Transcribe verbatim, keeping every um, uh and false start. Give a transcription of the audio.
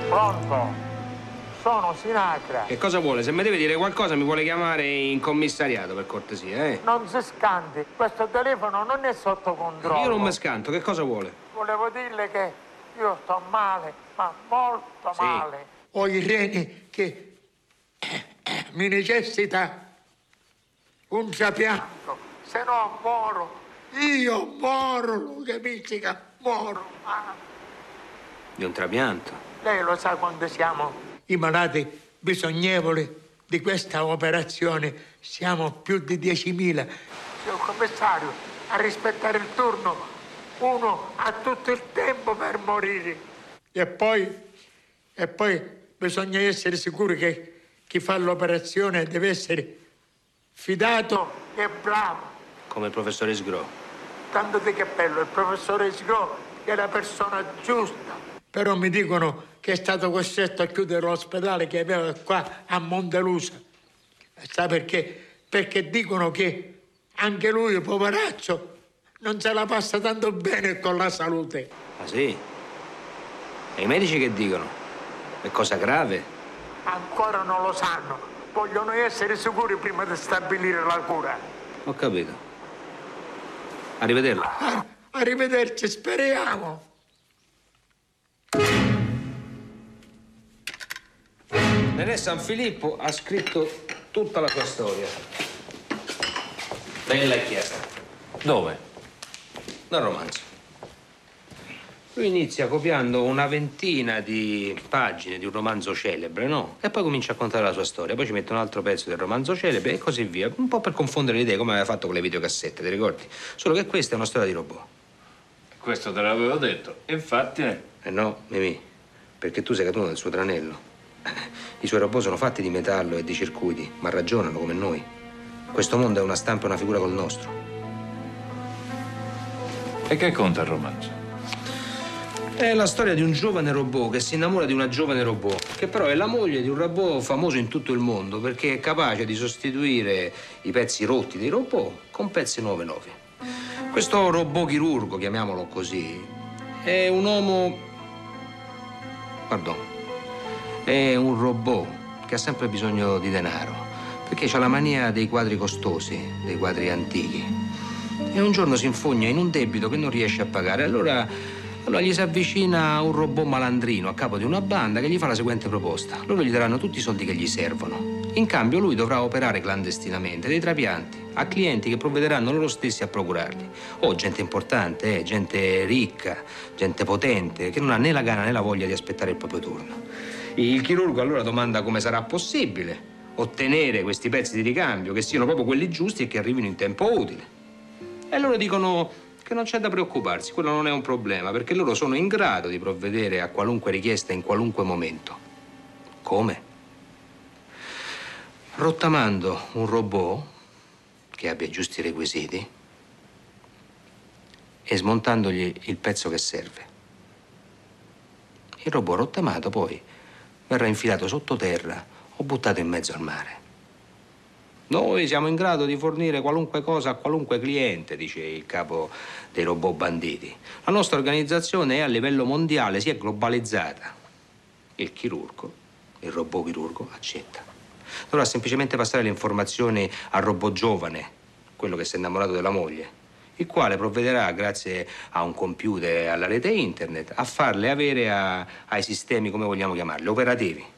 Pronto? Sono Sinacra. Che cosa vuole? Se mi deve dire qualcosa mi vuole chiamare in commissariato, per cortesia, eh? Non si scanti, questo telefono non è sotto controllo. Io non mi scanto, che cosa vuole? Volevo dirle che io sto male, ma molto sì. male. Ho i reni che mi necessita un trapianto, se no moro. Io moro, capisci che moro. Ah. Di un trapianto? Lei lo sa quando siamo i malati bisognevoli di questa operazione. Siamo più di diecimila. Signor commissario, a rispettare il turno, uno ha tutto il tempo per morire. E poi, e poi bisogna essere sicuri che chi fa l'operazione deve essere fidato e bravo. Come il professore Sgro. Tanto di cappello, il professore Sgro è la persona giusta. Però mi dicono che è stato costretto a chiudere l'ospedale che aveva qua a Montelusa. Sa perché? Perché dicono che anche lui, poveraccio, non se la passa tanto bene con la salute. Ah sì? E i medici che dicono? È cosa grave? Ancora non lo sanno. Vogliono essere sicuri prima di stabilire la cura. Ho capito. Arrivederla. Ah, arrivederci, speriamo. Nenè San Filippo ha scritto tutta la sua storia. Lei l'ha chiesta. Dove? Nel romanzo. Lui inizia copiando una ventina di pagine di un romanzo celebre, no? E poi comincia a contare la sua storia. Poi ci mette un altro pezzo del romanzo celebre e così via. Un po' per confondere le idee, come aveva fatto con le videocassette, ti ricordi? Solo che questa è una storia di robot. Questo te l'avevo detto. Infatti... Eh no, Mimì, perché tu sei caduto nel suo tranello. I suoi robot sono fatti di metallo e di circuiti, ma ragionano come noi. Questo mondo è una stampa e una figura col nostro. E che conta il romanzo? È la storia di un giovane robot che si innamora di una giovane robot, che però è la moglie di un robot famoso in tutto il mondo perché è capace di sostituire i pezzi rotti dei robot con pezzi nuovi nuovi. Questo robot chirurgo, chiamiamolo così, è un uomo... Pardon. È un robot che ha sempre bisogno di denaro, perché ha la mania dei quadri costosi, dei quadri antichi. E un giorno si infogna in un debito che non riesce a pagare. Allora, allora gli si avvicina un robot malandrino a capo di una banda che gli fa la seguente proposta. Loro gli daranno tutti i soldi che gli servono. In cambio lui dovrà operare clandestinamente dei trapianti a clienti che provvederanno loro stessi a procurarli. O gente importante, eh, gente ricca, gente potente, che non ha né la gana né la voglia di aspettare il proprio turno. Il chirurgo allora domanda come sarà possibile ottenere questi pezzi di ricambio che siano proprio quelli giusti e che arrivino in tempo utile. E loro dicono che non c'è da preoccuparsi, quello non è un problema, perché loro sono in grado di provvedere a qualunque richiesta in qualunque momento. Come? Rottamando un robot che abbia i giusti requisiti e smontandogli il pezzo che serve. Il robot rottamato poi verrà infilato sottoterra o buttato in mezzo al mare. Noi siamo in grado di fornire qualunque cosa a qualunque cliente, dice il capo dei robot banditi. La nostra organizzazione è a livello mondiale, si è globalizzata. Il chirurgo, il robot chirurgo, accetta. Dovrà semplicemente passare le informazioni al robot giovane, quello che si è innamorato della moglie, il quale provvederà, grazie a un computer e alla rete internet, a farle avere a, ai sistemi, come vogliamo chiamarli, operativi.